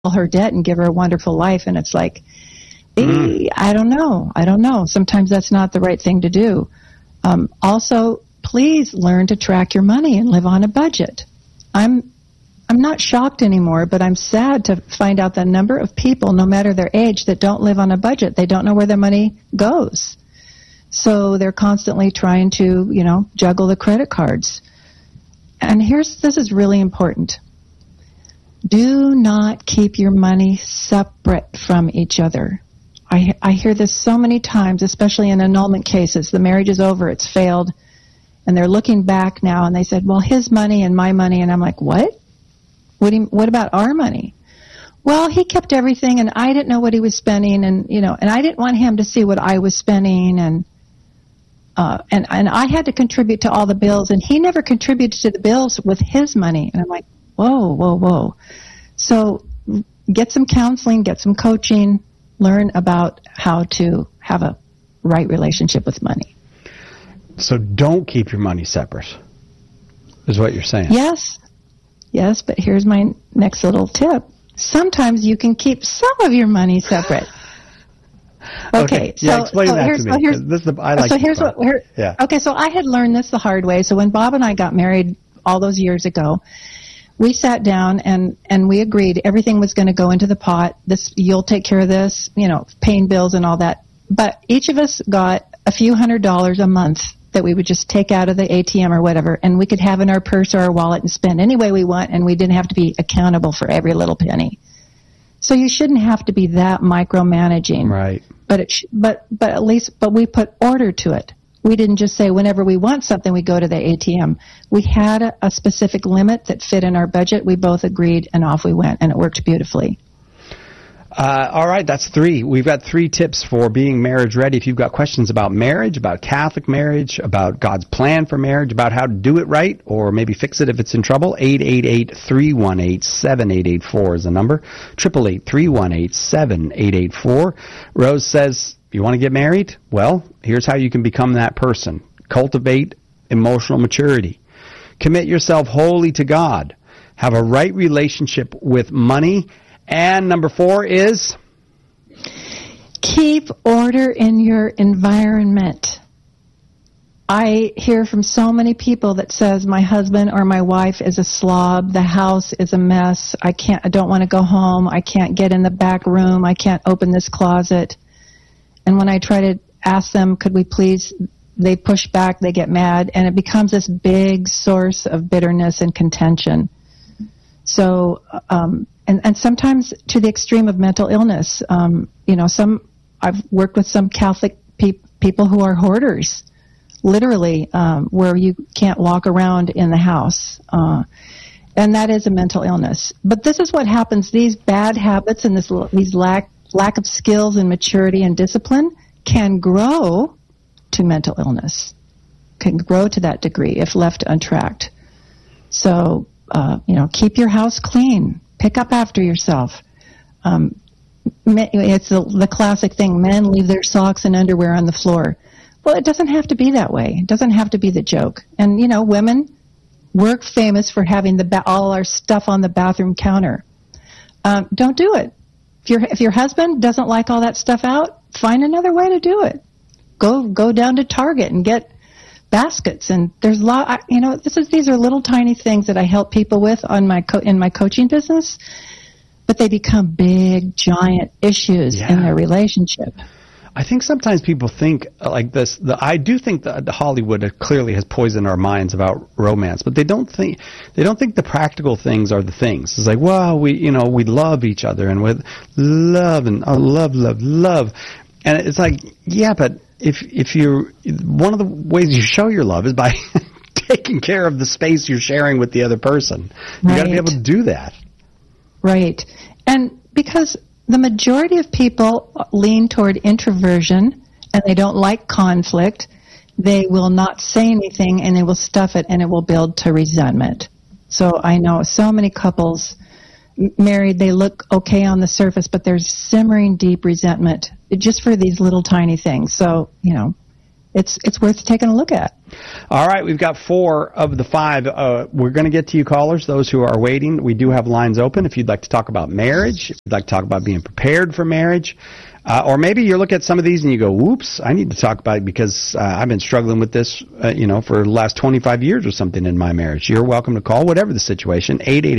her debt and give her a wonderful life. And it's like, I don't know. Sometimes that's not the right thing to do. Also, please learn to track your money and live on a budget. I'm not shocked anymore, but I'm sad to find out the number of people, no matter their age, that don't live on a budget. They don't know where their money goes. So they're constantly trying to, juggle the credit cards. And this is really important. Do not keep your money separate from each other. I hear this so many times, especially in annulment cases. The marriage is over, it's failed, and they're looking back now, and they said, well, his money and my money, and I'm like, what? What about our money? Well, he kept everything, and I didn't know what he was spending, and I didn't want him to see what I was spending, and I had to contribute to all the bills, and he never contributed to the bills with his money. And I'm like, whoa. So get some counseling, get some coaching, learn about how to have a right relationship with money. So don't keep your money separate, is what you're saying. Yes, but here's my next little tip. Sometimes you can keep some of your money separate. Okay, so explain that to me. Okay, so I had learned this the hard way. So when Bob and I got married all those years ago, we sat down and we agreed everything was going to go into the pot. You'll take care of this, paying bills and all that. But each of us got a few $100s a month that we would just take out of the ATM or whatever, and we could have in our purse or our wallet and spend any way we want, and we didn't have to be accountable for every little penny. So you shouldn't have to be that micromanaging. Right. But we put order to it. We didn't just say whenever we want something, we go to the ATM. We had a specific limit that fit in our budget. We both agreed, and off we went, and it worked beautifully. All right, that's 3. We've got 3 tips for being marriage ready. If you've got questions about marriage, about Catholic marriage, about God's plan for marriage, about how to do it right, or maybe fix it if it's in trouble, 888-318-7884 is the number. 888-318-7884. Rose says, you want to get married? Well, here's how you can become that person. Cultivate emotional maturity. Commit yourself wholly to God. Have a right relationship with money. And number 4 is? Keep order in your environment. I hear from so many people that says my husband or my wife is a slob, the house is a mess, I don't want to go home, I can't get in the back room, I can't open this closet. And when I try to ask them, could we please, they push back, they get mad, and it becomes this big source of bitterness and contention. So, and sometimes to the extreme of mental illness. I've worked with some Catholic people who are hoarders, literally, where you can't walk around in the house. And that is a mental illness. But this is what happens. These bad habits and these lack of skills and maturity and discipline can grow to mental illness, can grow to that degree if left untracked. So, keep your house clean. Pick up after yourself. It's the classic thing. Men leave their socks and underwear on the floor. Well, it doesn't have to be that way. It doesn't have to be the joke. And, women, we're famous for having all our stuff on the bathroom counter. Don't do it. If your husband doesn't like all that stuff out, find another way to do it. Go down to Target and get baskets, and there's these are little tiny things that I help people with in my coaching business, but they become big, giant issues in their relationship. I think sometimes people think like this. I do think that Hollywood clearly has poisoned our minds about romance, but they don't think the practical things are the things. It's like, well, we love each other, and with love and love, and it's like, yeah, but if you're, one of the ways you show your love is by taking care of the space you're sharing with the other person. You got to be able to do that. Right. And because the majority of people lean toward introversion and they don't like conflict, they will not say anything and they will stuff it and it will build to resentment. So I know so many couples married, they look okay on the surface, but there's simmering deep resentment just for these little tiny things. So, it's worth taking a look at. All right, we've got 4 of the 5. We're going to get to you callers, those who are waiting. We do have lines open if you'd like to talk about marriage, if you'd like to talk about being prepared for marriage. Or maybe you look at some of these and you go, whoops, I need to talk about it because I've been struggling with this, for the last 25 years or something in my marriage. You're welcome to call, whatever the situation,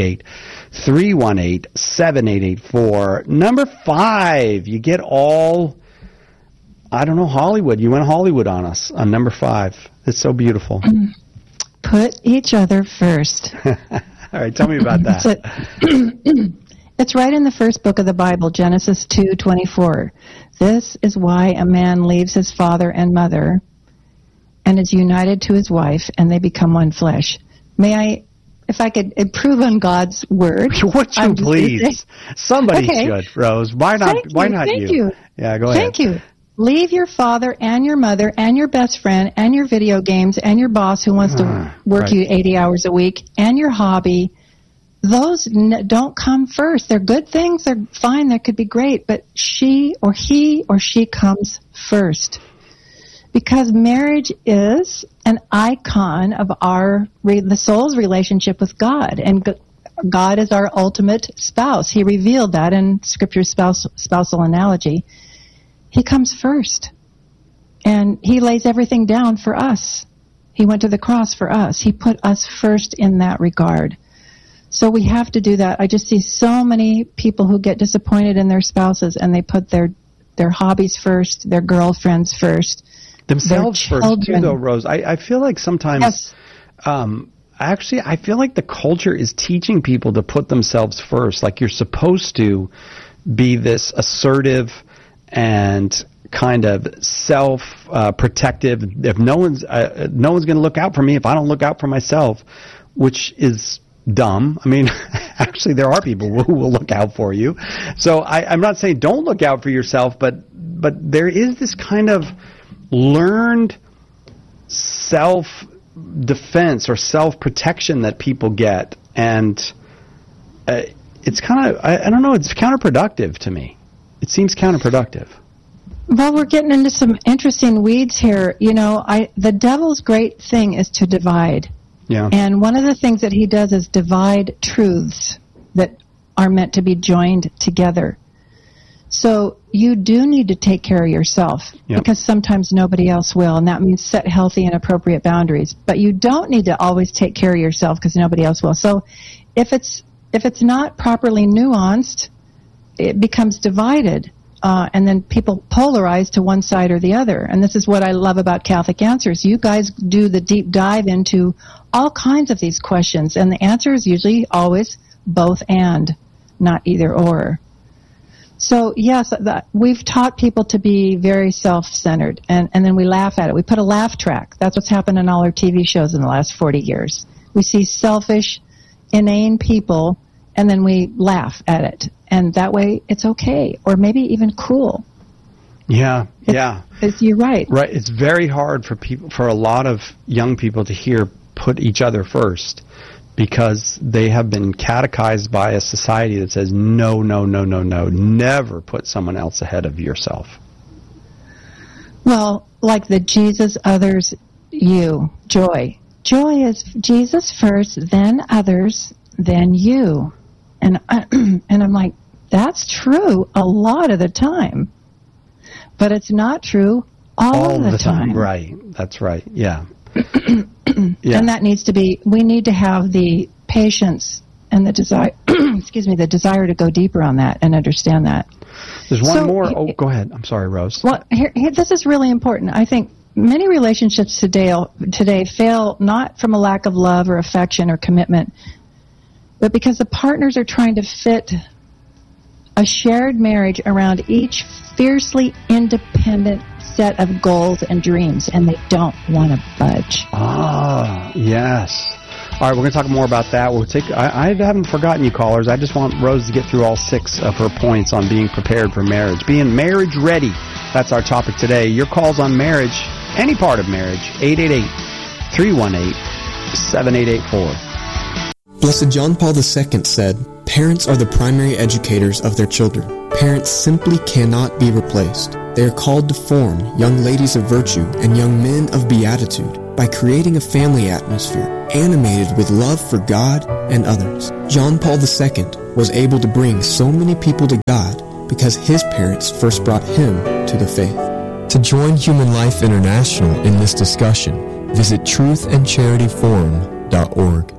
888-318-7884. Number 5, you get all, Hollywood. You went Hollywood on us on number 5. It's so beautiful. Put each other first. All right, tell me about that. It's right in the first book of the Bible, Genesis 2:24. This is why a man leaves his father and mother and is united to his wife, and they become one flesh. May I, if I could improve on God's word? Would you please? Somebody should, Rose. Why not? Thank you. Yeah, go ahead. Thank you. Leave your father and your mother and your best friend and your video games and your boss who wants to work you 80 hours a week and your hobby. Those don't come first. They're good things. They're fine. They could be great. But he or she comes first. Because marriage is an icon of the soul's relationship with God. And God is our ultimate spouse. He revealed that in Scripture's spousal analogy. He comes first. And He lays everything down for us. He went to the cross for us. He put us first in that regard. So we have to do that. I just see so many people who get disappointed in their spouses and they put their hobbies first, their girlfriends first. Themselves first, too, though, Rose. I feel like sometimes, actually, I feel like the culture is teaching people to put themselves first. Like you're supposed to be this assertive and kind of self-protective. If no one's going to look out for me if I don't look out for myself, which is dumb. I mean, actually, there are people who will look out for you. So I'm not saying don't look out for yourself, but there is this kind of learned self-defense or self-protection that people get, and it's kind of, I don't know, it's counterproductive to me. It seems counterproductive. Well, we're getting into some interesting weeds here. The devil's great thing is to divide. Yeah. And one of the things that he does is divide truths that are meant to be joined together. So you do need to take care of yourself because sometimes nobody else will, and that means set healthy and appropriate boundaries. But you don't need to always take care of yourself because nobody else will. So if it's not properly nuanced, it becomes divided. And then people polarize to one side or the other. And this is what I love about Catholic Answers. You guys do the deep dive into all kinds of these questions, and the answer is usually always both and, not either or. So, yes, we've taught people to be very self-centered, and then we laugh at it. We put a laugh track. That's what's happened in all our TV shows in the last 40 years. We see selfish, inane people, and then we laugh at it. And that way, it's okay, or maybe even cool. Yeah. You're right. Right. It's very hard for a lot of young people to hear put each other first because they have been catechized by a society that says, no, never put someone else ahead of yourself. Well, like the Jesus, others, you, joy. Joy is Jesus first, then others, then you. And I'm like, that's true a lot of the time, but it's not true all the time. Right. That's right. Yeah. Yeah. And that needs to be, we need to have the patience and the desire, the desire to go deeper on that and understand that. There's one more. Oh, go ahead. I'm sorry, Rose. Well, here, this is really important. I think many relationships today fail not from a lack of love or affection or commitment, but because the partners are trying to fit a shared marriage around each fiercely independent set of goals and dreams, and they don't want to budge. Ah, yes. All right, we're going to talk more about that. I haven't forgotten you, callers. I just want Rose to get through all 6 of her points on being prepared for marriage, being marriage ready. That's our topic today. Your calls on marriage, any part of marriage, 888-318-7884. Blessed John Paul II said, Parents are the primary educators of their children. Parents simply cannot be replaced. They are called to form young ladies of virtue and young men of beatitude by creating a family atmosphere animated with love for God and others. John Paul II was able to bring so many people to God because his parents first brought him to the faith. To join Human Life International in this discussion, visit truthandcharityforum.org.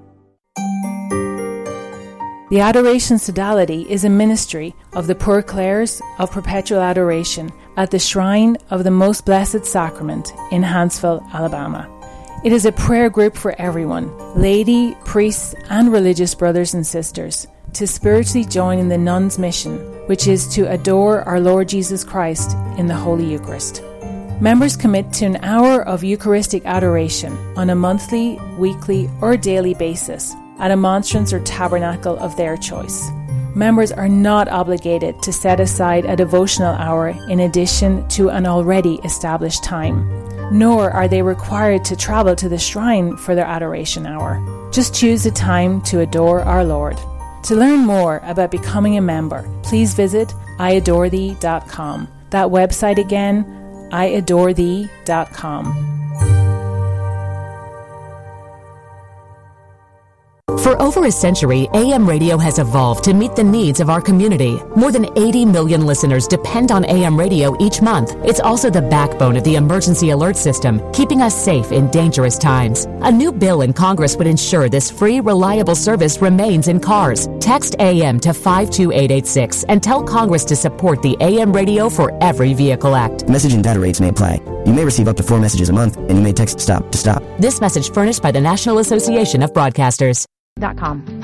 The Adoration Sodality is a ministry of the Poor Clares of Perpetual Adoration at the Shrine of the Most Blessed Sacrament in Huntsville, Alabama. It is a prayer group for everyone, laity, priests, and religious brothers and sisters, to spiritually join in the nuns' mission, which is to adore our Lord Jesus Christ in the Holy Eucharist. Members commit to an hour of Eucharistic adoration on a monthly, weekly, or daily basis at a monstrance or tabernacle of their choice. Members are not obligated to set aside a devotional hour in addition to an already established time, nor are they required to travel to the shrine for their adoration hour. Just choose a time to adore our Lord. To learn more about becoming a member, please visit iadorethee.com. That website again, iadorethee.com. For over a century, AM radio has evolved to meet the needs of our community. More than 80 million listeners depend on AM radio each month. It's also the backbone of the emergency alert system, keeping us safe in dangerous times. A new bill in Congress would ensure this free, reliable service remains in cars. Text AM to 52886 and tell Congress to support the AM Radio for Every Vehicle Act. Message and data rates may apply. You may receive up to 4 messages a month, and you may text STOP to stop. This message furnished by the National Association of Broadcasters. .com.